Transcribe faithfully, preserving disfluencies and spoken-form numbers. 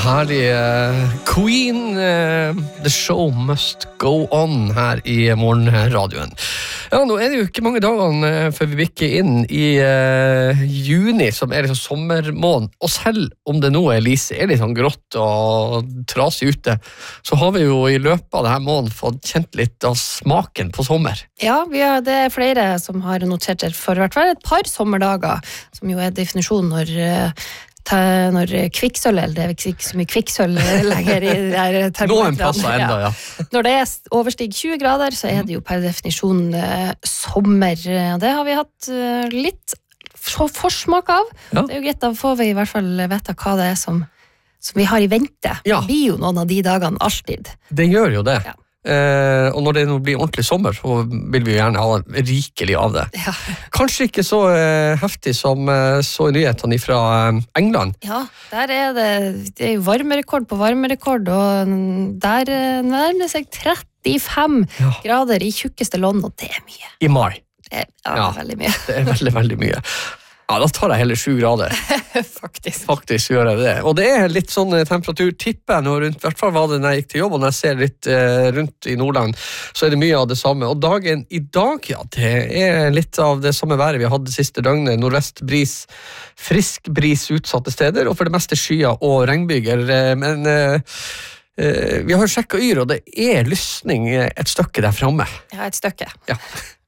herlig uh, Queen, uh, The Show Must Go On her i morgenradioen. Ja, nå er det jo ikke mange dagene uh, før vi bikker inn i uh, juni, som er liksom sommermåned. Og selv om det nå er Lise, er litt sånn grått og trasig ute, så har vi jo i løpet av denne måneden fått kjent litt av smaken på sommer. Ja, vi har, det er flere som har notert seg for hvert fall et par sommerdager, som jo er definisjonen når uh, når kvikksøl, eller det er ikke så mye kvikksøl lenger i der Noen plasser enda, ja. Når det er overstig tjue grader, så er det jo per definisjon eh, sommer. Det har vi hatt eh, litt forsmak av. Ja. Det er jo greit, da får vi i hvert fall vite hva det er som, som vi har i vente. Ja. Det blir jo noen av de dagene alltid. Det gjør jo det. Ja. Eh, og når det nå blir ordentlig sommer, så vil vi gjerne ha rikelig av det. Ja. Kanskje ikke så eh, heftig som eh, så i nyhetene fra eh, England. Ja, der er det, det er jo varmerekord på varmerekord, og der eh, nærmer det seg trettifem ja. grader i tjukkeste London, og det er mye. I mai. Det er, ja, ja, veldig mye. Det er veldig, veldig mye. Ja, da tar jeg heller sju grader. Faktisk. Faktisk gjør jeg det. Og det er litt sånn temperatur tipper jeg nå rundt, i hvert fall var det når jeg gikk til jobb, og når jeg ser litt eh, rundt i Nordland, så er det mye av det samme. Og dagen i dag, ja, det er litt av det samme været vi hadde det siste døgnet. Nordvestbris, frisk bris utsatte steder, og for det meste skyer og regnbyger. Men eh, eh, vi har sjekket yr, og det er lysning et stykke der fremme. Ja, et stykke. Ja.